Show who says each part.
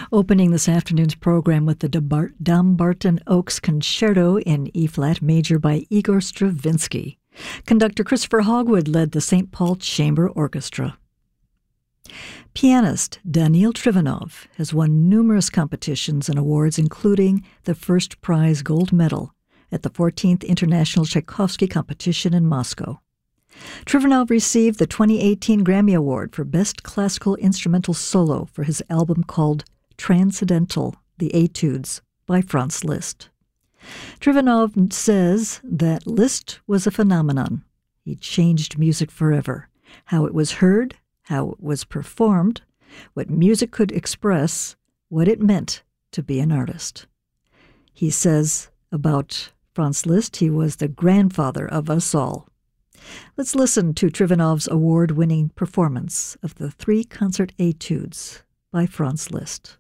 Speaker 1: Opening this afternoon's program with the Dumbarton Oaks Concerto in E-flat major by Igor Stravinsky. Conductor Christopher Hogwood led the St. Paul Chamber Orchestra. Pianist Daniil Trifonov has won numerous competitions and awards, including the first prize gold medal at the 14th International Tchaikovsky Competition in Moscow. Trifonov received the 2018 Grammy Award for Best Classical Instrumental Solo for his album called Transcendental, the Etudes, by Franz Liszt. Trifonov says that Liszt was a phenomenon. He changed music forever. How it was heard, how it was performed, what music could express, what it meant to be an artist. He says about Franz Liszt, he was the grandfather of us all. Let's listen to Trifonov's award-winning performance of the three concert etudes by Franz Liszt.